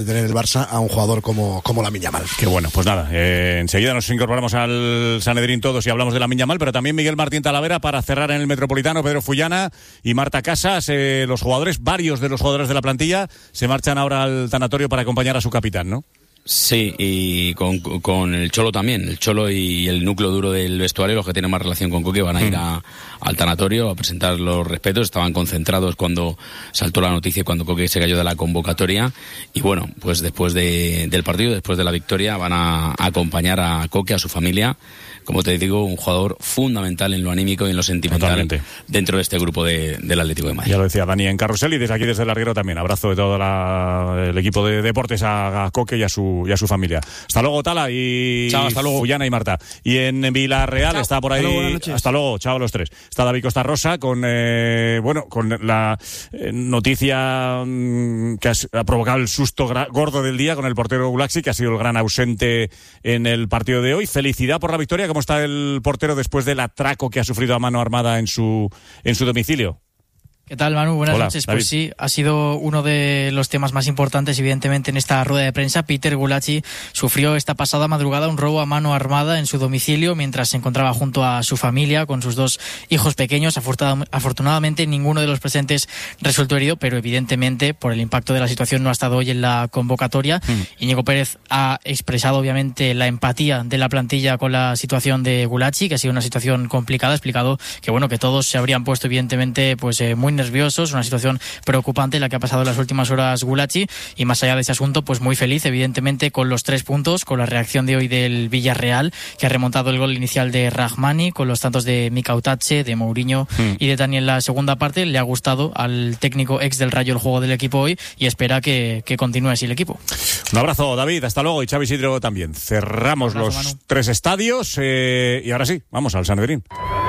tener el Barça a un jugador como Lamine Yamal. Qué bueno, pues nada, enseguida nos incorporamos al Sanedrín todos y hablamos de Lamine Yamal, pero también Miguel Martín Talavera para cerrar en el Metropolitano, Pedro Fullana y Marta Casas, los jugadores, varios de los jugadores de la plantilla se marchan ahora al tanatorio para acompañar a su capitán, ¿no? Sí, y con el Cholo también, el Cholo y el núcleo duro del vestuario, los que tienen más relación con Coque, van a ir al tanatorio a presentar los respetos. Estaban concentrados cuando saltó la noticia, cuando Coque se cayó de la convocatoria, y bueno, pues después del partido, después de la victoria, van a acompañar a Coque, a su familia. Como te digo, un jugador fundamental en lo anímico y en lo sentimental. Totalmente. Dentro de este grupo del Atlético de Madrid. Ya lo decía Dani en Carrusel, y desde aquí, desde el larguero también. Abrazo de todo el equipo de deportes a Coque y a su familia. Hasta luego, Tala, y chao, hasta luego. Fullana y Marta. Y en Villarreal está por ahí. Hasta luego, chao a los tres. Está David Costa Rosa con la noticia que ha provocado el susto gordo del día con el portero Gulaxi, que ha sido el gran ausente en el partido de hoy. Felicidad por la victoria. ¿Cómo está el portero después del atraco que ha sufrido a mano armada en su domicilio? ¿Qué tal, Manu? Buenas noches. David. Pues sí, ha sido uno de los temas más importantes, evidentemente, en esta rueda de prensa. Peter Gulaxi sufrió esta pasada madrugada un robo a mano armada en su domicilio mientras se encontraba junto a su familia con sus dos hijos pequeños. Afortunadamente, ninguno de los presentes resultó herido, pero evidentemente, por el impacto de la situación, no ha estado hoy en la convocatoria. Íñigo Pérez ha expresado, obviamente, la empatía de la plantilla con la situación de Gulaxi, que ha sido una situación complicada. Ha explicado que todos se habrían puesto, evidentemente, muy nerviosos, una situación preocupante la que ha pasado en las últimas horas Gulaxi, y más allá de ese asunto, pues muy feliz, evidentemente, con los 3 puntos, con la reacción de hoy del Villarreal, que ha remontado el gol inicial de Rahmani, con los tantos de Mika Utache, de Mourinho y de Dani en la segunda parte. Le ha gustado al técnico ex del Rayo el juego del equipo hoy y espera que continúe así el equipo. Un abrazo, David, hasta luego, y Xavi Isidro también. Cerramos los Manu. 3 estadios y ahora sí, vamos al Sanedrín.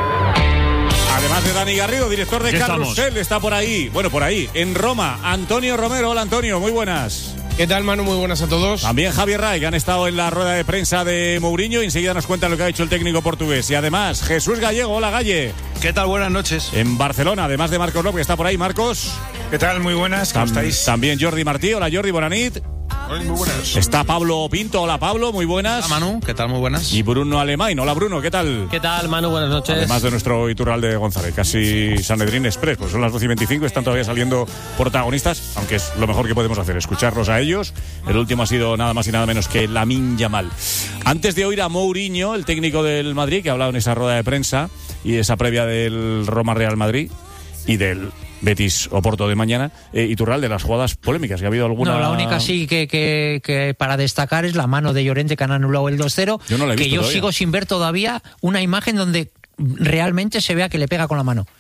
Además de Dani Garrido, director de Carrusel, está por ahí, en Roma, Antonio Romero. Hola, Antonio, muy buenas. ¿Qué tal, Manu? Muy buenas a todos. También Javier Ray, que han estado en la rueda de prensa de Mourinho, y enseguida nos cuentan lo que ha hecho el técnico portugués. Y además, Jesús Gallego. Hola, Galle. ¿Qué tal? Buenas noches. En Barcelona, además de Marcos López, que está por ahí. Marcos. ¿Qué tal? Muy buenas, ¿cómo estáis? También Jordi Martí. Hola, Jordi, bonanit. Muy buenas. Está Pablo Pinto. Hola, Pablo, muy buenas. Hola, Manu, ¿qué tal? Muy buenas. Y Bruno Alemán. Hola, Bruno, ¿qué tal? ¿Qué tal, Manu? Buenas noches. Además de nuestro Iturralde González, casi Sanedrín Express, pues son las 12:25, están todavía saliendo protagonistas, aunque es lo mejor que podemos hacer, escucharlos a ellos. El último ha sido nada más y nada menos que Lamine Yamal. Antes de oír a Mourinho, el técnico del Madrid, que ha hablado en esa rueda de prensa y esa previa del Roma-Real Madrid y del Betis Oporto de mañana, Iturralde, de las jugadas polémicas, que ha habido alguna... No, la única sí que para destacar es la mano de Llorente, que han anulado el 2-0, yo no la he visto que yo todavía. Sigo sin ver todavía una imagen donde realmente se vea que le pega con la mano.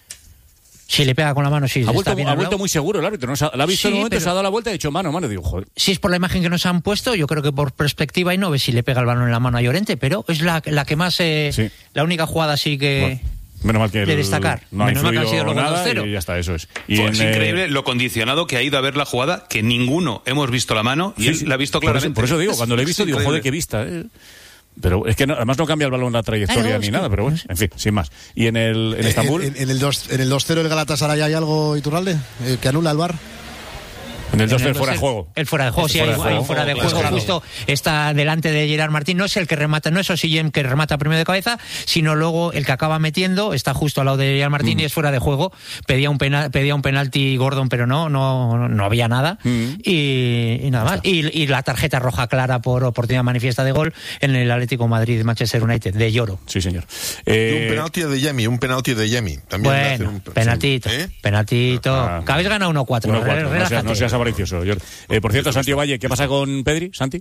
Si le pega con la mano, sí. Ha vuelto muy seguro el árbitro, ¿no? La ha visto en un momento, se ha dado la vuelta y ha dicho mano, digo, joder. Si es por la imagen que nos han puesto, yo creo que por perspectiva y no ve si le pega el balón en la mano a Llorente, pero es la que más... Sí. La única jugada sí que... Bueno. Menos mal que de destacar. No ha Menos mal que han sido influido los nada 2-0. y ya está, eso es. Y Es increíble lo condicionado que ha ido a ver la jugada, que ninguno hemos visto la mano y él la ha visto claramente. Por eso digo, cuando lo he visto digo, joder, qué vista. Pero es que además no cambia el balón la trayectoria ni nada, pero bueno, en fin, sin más. Y en Estambul... En el 2-0 el Galatasaray hay algo, Iturralde, que anula el VAR. En el 2 fuera de juego. El fuera de juego, sí, hay fuera de juego. Justo está delante de Gerard Martín. No es el que remata, no es Osillem que remata primero de cabeza, sino luego el que acaba metiendo, está justo al lado de Gerard Martín y es fuera de juego. Pedía un penalti Gordon, pero no había nada. Y nada más. Y la tarjeta roja clara por oportunidad manifiesta de gol en el Atlético Madrid-Manchester United, de Lloro. Sí, señor. Y un penalti de Yemi. También bueno, penaltito. Que habéis ganado 1-4. No seas avaricioso, Jordi. Por cierto, Santi Valle, ¿qué pasa con Pedri, Santi?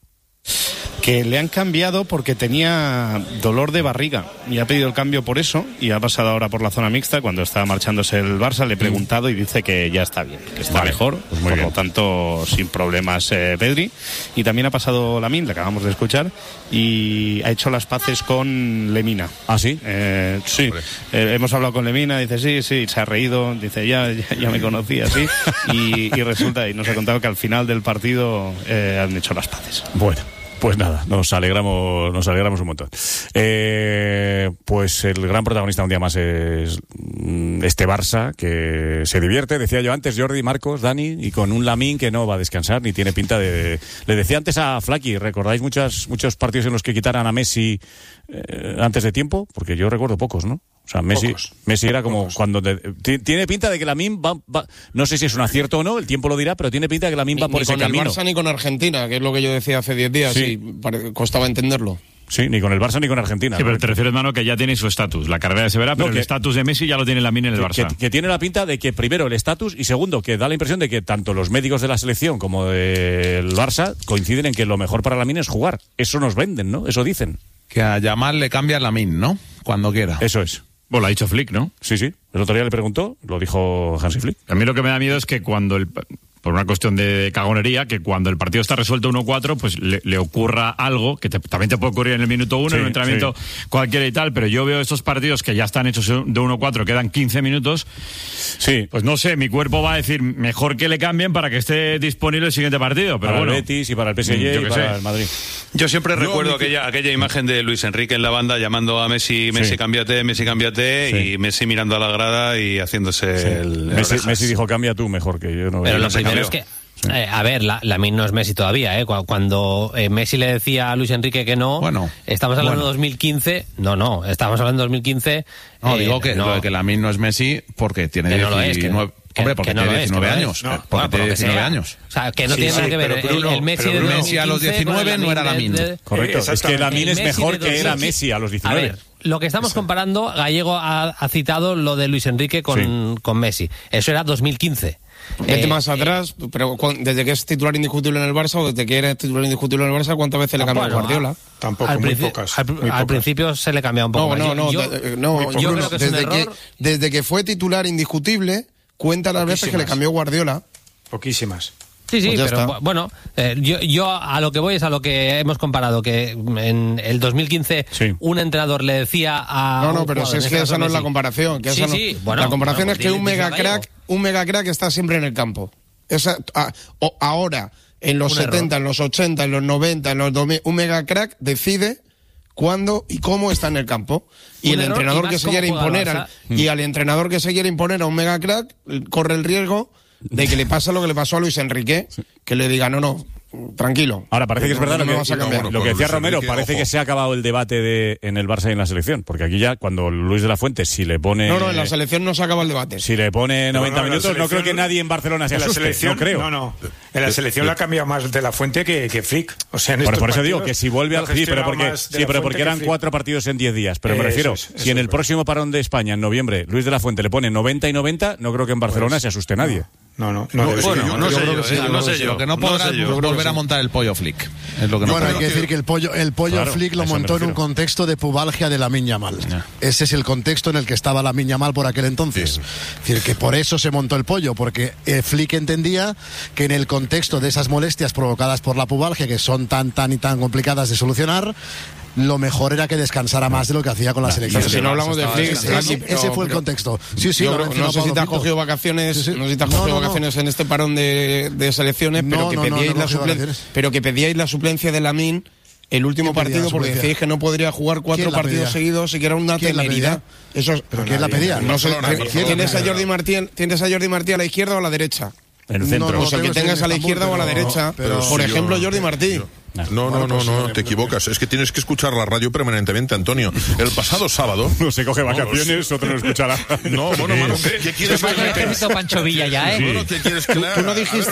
Que le han cambiado porque tenía dolor de barriga y ha pedido el cambio por eso y ha pasado ahora por la zona mixta. Cuando estaba marchándose el Barça le he preguntado y dice que ya está bien, que está mejor, pues por lo tanto sin problemas Pedri. Y también ha pasado Lamine, le acabamos de escuchar, y ha hecho las paces con Lemina. ¿Ah, sí? Sí, hemos hablado con Lemina, dice sí, se ha reído, dice ya me conocía, sí. Y resulta, y nos ha contado que al final del partido han hecho las paces. Bueno. Pues nada, nos alegramos un montón. Pues el gran protagonista un día más es este Barça, que se divierte, decía yo antes, Jordi, Marcos, Dani, y con un Lamine que no va a descansar ni tiene pinta de... Le decía antes a Flaky, ¿recordáis muchos partidos en los que quitaran a Messi antes de tiempo? Porque yo recuerdo pocos, ¿no? O sea, Messi era como cuando... tiene pinta de que Lamine va... No sé si es un acierto o no, el tiempo lo dirá, pero tiene pinta de que Lamine va por ese camino. Ni con el Barça ni con Argentina, que es lo que yo decía hace 10 días, sí. Y costaba entenderlo. Sí, ni con el Barça ni con Argentina. Sí, pero te refieres, Mano, que ya tiene su estatus. La carrera se verá, pero el estatus de Messi ya lo tiene Lamine en el Barça. Que tiene la pinta de que primero el estatus y segundo que da la impresión de que tanto los médicos de la selección como del Barça coinciden en que lo mejor para Lamine es jugar. Eso nos venden, ¿no? Eso dicen. Que a Yamal le cambia Lamine, ¿no? Cuando quiera. Eso es. Bueno, lo ha dicho Flick, ¿no? Sí. El otro día le preguntó, lo dijo Hansi Flick. A mí lo que me da miedo es que cuando por una cuestión de cagonería, que cuando el partido está resuelto 1-4, pues le ocurra algo, que también te puede ocurrir en el minuto 1, en un entrenamiento cualquiera y tal, pero yo veo estos partidos que ya están hechos de 1-4, quedan 15 minutos, pues no sé, mi cuerpo va a decir, mejor que le cambien para que esté disponible el siguiente partido, pero para bueno. el Betis y para el PSG y para el Madrid. Yo siempre recuerdo aquella imagen de Luis Enrique en la banda llamando a Messi, cámbiate, y Messi mirando a la grada y haciéndose el... Messi dijo, cambia tú mejor, que yo no... Pero lo primero es que... a ver, Lamine no es Messi todavía, ¿eh? Cuando Messi le decía a Luis Enrique que no, estamos hablando de 2015, estamos hablando de 2015... No, digo que lo de que Lamine no es Messi porque tiene 19... Hombre, porque tiene 19 años. Porque tiene 19 años. O sea, que no tiene nada que ver. El Messi de 2015 a los 19 no era Lamine. Correcto, es que Lamine es mejor que era Messi a los 19. A ver, lo que estamos comparando, Gallego ha citado lo de Luis Enrique con Messi. Eso era 2015. Vete más atrás, pero desde que es titular indiscutible en el Barça o desde que eres titular indiscutible en el Barça, ¿cuántas veces le cambió a Guardiola? Tampoco, muy pocas. Al principio se le cambiaba un poco. Yo creo que desde que fue titular indiscutible, cuenta las veces que le cambió Guardiola. Poquísimas. Sí, pues pero bueno, yo a lo que voy es a lo que hemos comparado, que en el 2015 un entrenador le decía a... No, pero es que esa no es la comparación. La comparación es que un mega crack está siempre en el campo. Ahora, en los 70, en los 80, en los 90, en los 2000, un mega crack decide cuándo y cómo está en el campo. Y el entrenador que se quiere imponer al entrenador que se quiere imponer a un mega crack corre el riesgo de que le pase lo que le pasó a Luis Enrique, que le diga no, tranquilo. Ahora parece que es verdad lo que decía Romero, parece que se ha acabado el debate en el Barça y en la selección, porque aquí ya cuando Luis de la Fuente si le pone... No, en la selección no se acaba el debate. Si le pone 90 minutos, no creo que nadie en Barcelona se asuste, no creo. No, en la selección le ha cambiado más de la Fuente que Flick. O sea, por eso digo que si vuelve al... Sí, pero porque eran 4 partidos en 10 días, pero me refiero, si en el próximo parón de España, en noviembre, Luis de la Fuente le pone 90 y 90, no creo que en Barcelona se asuste nadie. No sé yo. Lo que no podrá volver a montar el pollo Flick. Es lo que hay que decir que el pollo Flick lo montó en un contexto de pubalgia de Lamine Yamal. Ese es el contexto en el que estaba Lamine Yamal por aquel entonces. Sí. Es decir, que por eso se montó el pollo, porque Flick entendía que en el contexto de esas molestias provocadas por la pubalgia, que son tan complicadas de solucionar, lo mejor era que descansara más de lo que hacía con la selección. Si no hablamos de Flick, ese fue el contexto. Sí, no sé si te has cogido vacaciones, vacaciones en este parón de selecciones, pero que pedíais la suplencia de Lamine el último partido porque decíais que no podría jugar 4 partidos seguidos y que era una temeridad. ¿Pero quién la pedía? No sé. ¿Tienes a Jordi Martí a la izquierda o a la derecha? En el centro. Pues el que tengas a la izquierda o a la derecha. Por ejemplo, Jordi Martí. No, te equivocas. Es que tienes que escuchar la radio permanentemente, Antonio. El pasado sábado... No se coge vacaciones, otro no escuchará. No, Manu, ¿qué quieres que le ejército Pancho Villa ya, Bueno, ¿qué quieres que le haga? Tú no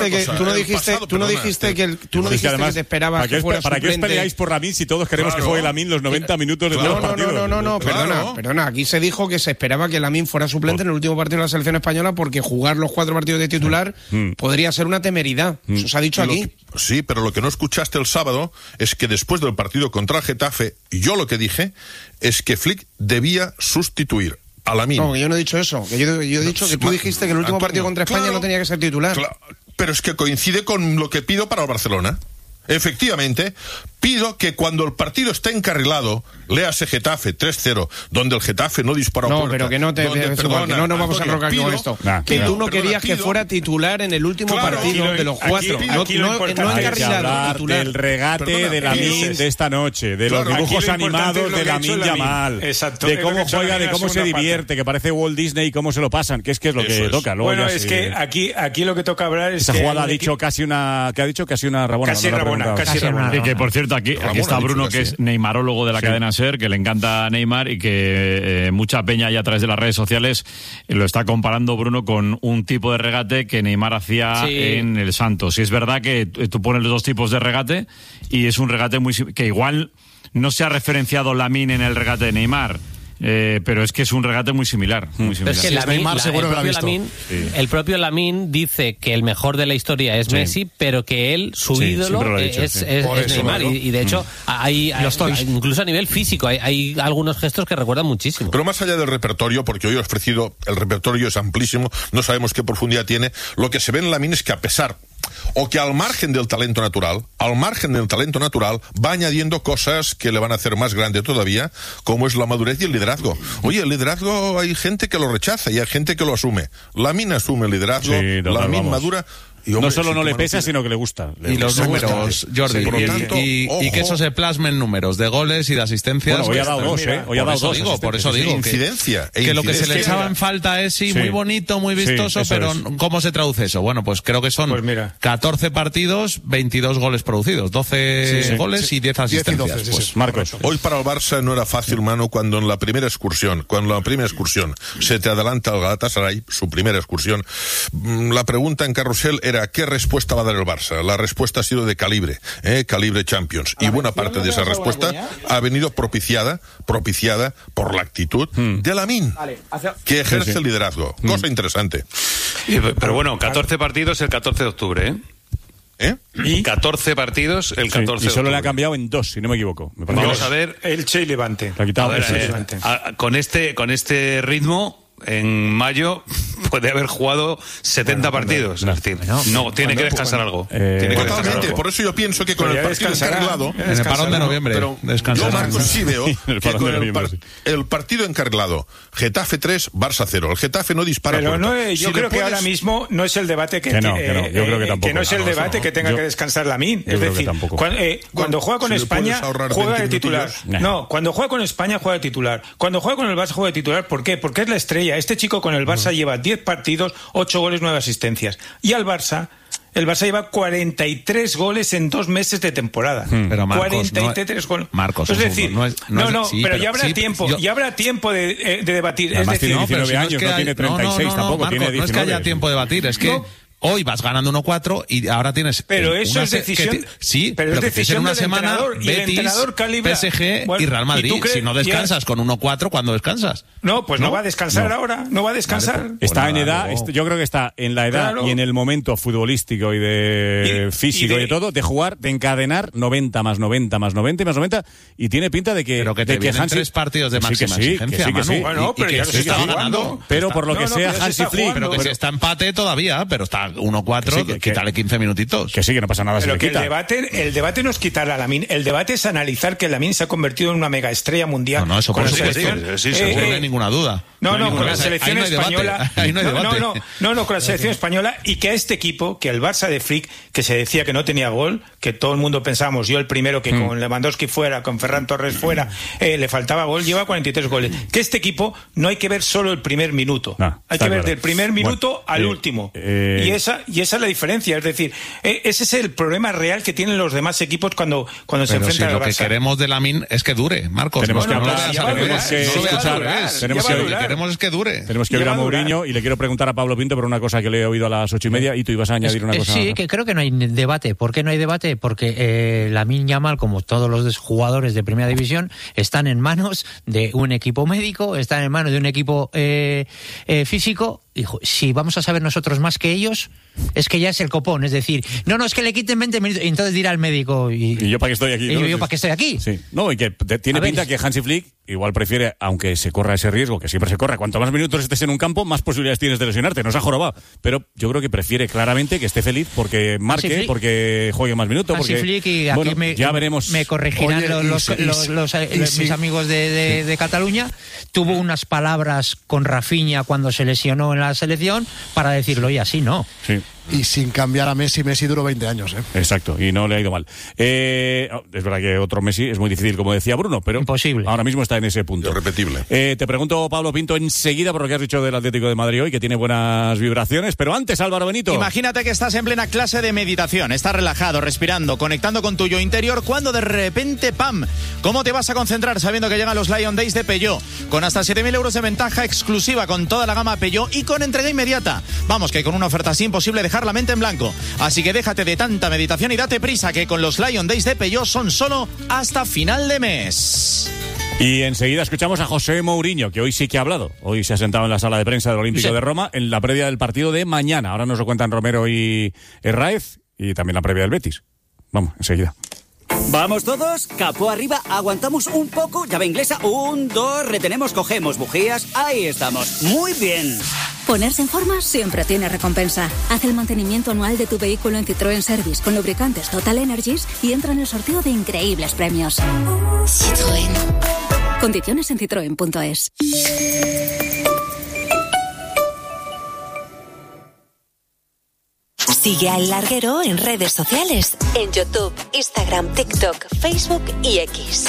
dijiste que te esperabas que fuera ¿Para qué os peleáis por Lamine si todos queremos que juegue Lamine los 90 minutos de todos los partidos? No, perdona. Aquí se dijo que se esperaba que Lamine fuera suplente en el último partido de la selección española porque jugar los 4 partidos de titular podría ser una temeridad. Eso se ha dicho aquí. Sí, pero lo que no escuchaste el sábado es que después del partido contra el Getafe, yo lo que dije es que Flick debía sustituir a Lamine. No, yo no he dicho eso. Que yo he dicho que tú dijiste que el último partido contra España no tenía que ser titular. Pero es que coincide con lo que pido para el Barcelona. Efectivamente, pido que cuando el partido está encarrilado, léase Getafe 3-0, donde el Getafe no disparó no, puerta, pero que no te perdona, no nos vamos a enrocar con esto. Que tú no querías que fuera titular en el último partido de los 4. No encarrilado, titular. Del regate de Lamine de esta noche, de los dibujos animados de Lamine Yamal, de cómo juega, de cómo se divierte, que parece Walt Disney y cómo se lo pasan, que es lo que toca. Luego bueno, es que aquí lo que toca hablar es esa que jugada ha dicho casi una rabona. Casi rabona. Y que por cierto aquí está Bruno, que es neymarólogo de la cadena SER, que le encanta Neymar y que mucha peña ya a través de las redes sociales lo está comparando, Bruno, con un tipo de regate que Neymar hacía en el Santos. Y es verdad que tú pones los dos tipos de regate y es un regate que igual no se ha referenciado Lamine en el regate de Neymar. Pero es que es un regate muy similar. Es que el propio Lamine dice que el mejor de la historia es Messi, pero que él, su ídolo, es Neymar. Y de hecho, hay incluso a nivel físico, hay algunos gestos que recuerdan muchísimo. Pero más allá del repertorio, porque hoy he ofrecido, el repertorio es amplísimo, no sabemos qué profundidad tiene, lo que se ve en Lamine es que a pesar, o que al margen del talento natural, va añadiendo cosas que le van a hacer más grande todavía, como es la madurez y el liderazgo. Oye, el liderazgo hay gente que lo rechaza y hay gente que lo asume. Lamine asume el liderazgo, Lamine madura. Y, hombre, no solo no le pesa, sino que le gusta. Y los números, Jordi, y que eso se plasme en números de goles y de asistencias. Bueno, hoy ha dado dos, Hoy ha dado dos. Por eso digo. Incidencia. Que lo que se le echaba en falta es, muy bonito, muy vistoso, pero ¿cómo se traduce eso? Bueno, pues creo que son 14 partidos, 22 goles producidos, 12 goles y 10 asistencias. Pues, Marcos. Hoy para el Barça no era fácil, mano, cuando en la primera excursión se te adelanta el Galatasaray, su primera excursión. La pregunta en Carrusel era ¿qué respuesta va a dar el Barça? La respuesta ha sido de calibre Champions. Y buena parte de esa respuesta ha venido propiciada por la actitud de Lamine, que ejerce el liderazgo. Cosa interesante. Pero bueno, 14 partidos el 14 de octubre, ¿Y? 14 partidos el 14 de octubre. Y solo le ha cambiado en 2, si no me equivoco. Vamos a ver. Elche y Levante. Con este ritmo, en mayo puede haber jugado 70 partidos. Es decir, tiene que descansar algo. Totalmente, por eso yo pienso que con el partido encarrilado, en el parón de noviembre, yo, Marcos, sí veo que con el partido encarrilado, Getafe 3, Barça 0. El Getafe no dispara. Pero yo creo que ahora mismo no es el debate que yo creo que tampoco. Que no es el debate que tenga que descansar Lamine. Es decir, cuando juega con España, juega de titular. No, cuando juega con España, juega de titular. Cuando juega con el Barça, juega de titular. ¿Por qué? Porque es la estrella. Este chico con el Barça lleva 10 partidos, 8 goles, 9 asistencias. Y al Barça, el Barça lleva 43 goles en 2 meses de temporada. Pero Marcos, 43 goles. Marcos, es decir, pero ya habrá tiempo, ya habrá tiempo de debatir. Además, es decir, tiene 19 años, no tiene 36 tampoco, Marcos, tiene 19. No es que haya tiempo de debatir, es que hoy vas ganando 1-4 y ahora tienes. Pero eso es decisión. Pero es decisión una del semana. Betis, PSG y Real Madrid. Si no descansas con 1-4, ¿cuándo descansas? No, pues no va a descansar ahora. No va a descansar. Está en edad. Yo creo que está en la edad y en el momento futbolístico y de físico y de todo, de jugar, de encadenar 90 más 90 más 90 y más 90. Y tiene pinta de que. Pero que te vienen 3 partidos de máxima exigencia. Que sí. Bueno, pero ya se está ganando. Pero por lo que sea Hansi Flick. Pero que se está empate todavía, pero está 1-4, quítale 15 minutitos. Que sí, que no pasa nada. Pero que el debate no es quitar a Lamine, el debate es analizar que Lamine se ha convertido en una mega estrella mundial. No, eso por supuesto. Sí, seguro, no hay ninguna duda. Con la selección española. Con la selección española y que a este equipo, que el Barça de Flick, que se decía que no tenía gol, que todo el mundo pensamos, yo el primero, que con Lewandowski fuera, con Ferran Torres fuera, le faltaba gol, lleva 43 goles. Que este equipo no hay que ver solo el primer minuto, hay que ver del primer minuto al último. Y esa es la diferencia, es decir, ese es el problema real que tienen los demás equipos cuando se enfrentan al Barça. Lo que queremos de Lamine es que dure, Marcos. Tenemos que hablar, queremos es que dure. Tenemos que ver a Mourinho y le quiero preguntar a Pablo Pinto por una cosa que le he oído a las 8:30 y tú ibas a añadir una cosa. Sí, que creo que no hay debate. ¿Por qué no hay debate? Porque Lamine Yamal, como todos los jugadores de Primera División, están en manos de un equipo médico, están en manos de un equipo físico. Dijo, si vamos a saber nosotros más que ellos, es que ya es el copón. Es decir, es que le quiten 20 minutos. Y entonces dirá al médico... ¿Y yo para qué estoy aquí? ¿Y yo para qué estoy aquí? Sí. No, y que tiene pinta que Hansi Flick igual prefiere, aunque se corra ese riesgo, que siempre se corre, cuanto más minutos estés en un campo, más posibilidades tienes de lesionarte. Nos ha jorobado, pero yo creo que prefiere claramente que esté feliz porque marque, porque juegue más minutos. Porque, Flick, y aquí ya veremos. Me corregirán mis amigos de Cataluña. Tuvo unas palabras con Rafinha cuando se lesionó en la selección para decirlo, y así no. Sí. Y sin cambiar a Messi duró 20 años. Exacto, y no le ha ido mal. Es verdad que otro Messi es muy difícil, como decía Bruno, pero imposible. Ahora mismo está en ese punto. Irrepetible. Te pregunto, Pablo Pinto, enseguida por lo que has dicho del Atlético de Madrid hoy, que tiene buenas vibraciones, pero antes, Álvaro Benito. Imagínate que estás en plena clase de meditación, estás relajado, respirando, conectando con tu yo interior, cuando de repente, ¡pam! ¿Cómo te vas a concentrar sabiendo que llegan los Lion Days de Peugeot? Con hasta 7.000 euros de ventaja exclusiva con toda la gama Peugeot y con entrega inmediata. Vamos, que con una oferta así imposible dejar la mente en blanco. Así que déjate de tanta meditación y date prisa, que con los Lion Days de Peugeot son solo hasta final de mes. Y enseguida escuchamos a José Mourinho, que hoy sí que ha hablado. Hoy se ha sentado en la sala de prensa del Olímpico de Roma en la previa del partido de mañana. Ahora nos lo cuentan Romero y Herráez, y también la previa del Betis. Vamos, enseguida. ¿Vamos todos? Capó arriba, aguantamos un poco, llave inglesa, 1, 2, retenemos, cogemos bujías, ahí estamos, muy bien. Ponerse en forma siempre tiene recompensa. Haz el mantenimiento anual de tu vehículo en Citroën Service con lubricantes Total Energies y entra en el sorteo de increíbles premios. Citroën. Condiciones en citroen.es. Sigue a El Larguero en redes sociales, en YouTube, Instagram, TikTok, Facebook y X.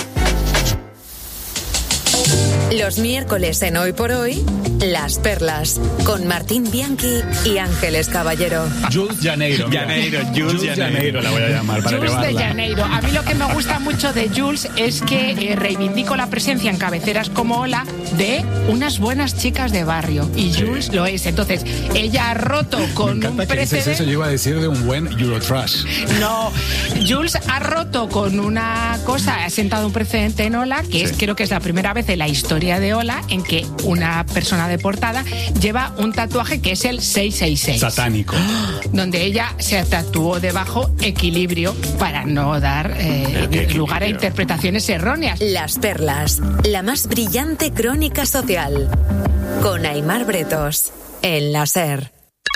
Los miércoles en Hoy por Hoy, Las Perlas, con Martín Bianchi y Ángeles Caballero. Jules Janeiro. Jules Janeiro la voy a llamar para Jules llevarla. de Janeiro. A mí lo que me gusta mucho de Jules es que reivindico la presencia en cabeceras como Hola de unas buenas chicas de barrio. Y Jules lo es. Entonces, ella ha roto con un precedente. Eso yo iba a decir de un buen Eurotrash. No, Jules ha roto con una cosa, ha sentado un precedente en Hola, que es, creo que es la primera vez en la historia de Hola en que una persona de portada lleva un tatuaje que es el 666. Satánico. Donde ella se tatuó debajo equilibrio para no dar lugar a interpretaciones erróneas. Las Perlas, la más brillante crónica social. Con Aimar Bretos, en la SER.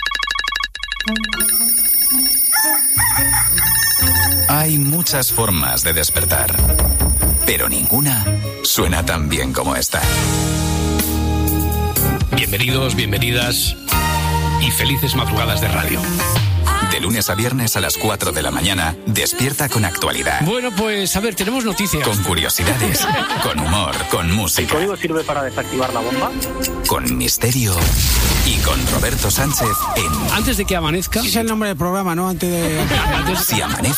Hay muchas formas de despertar, pero ninguna suena tan bien como esta. Bienvenidos, bienvenidas y felices madrugadas de radio. De lunes a viernes a las 4 de la mañana, despierta con actualidad. Bueno, pues a ver, tenemos noticias. Con curiosidades, con humor, con música. ¿El código sirve para desactivar la bomba? Con misterio y con Roberto Sánchez en... Antes de que amanezca... Ese es el nombre del programa, ¿no? Antes de... Si amanece...